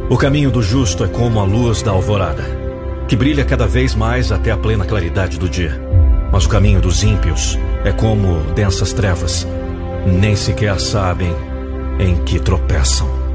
O caminho do justo é como a luz da alvorada, que brilha cada vez mais até a plena claridade do dia. Mas o caminho dos ímpios é como densas trevas, nem sequer sabem em que tropeçam.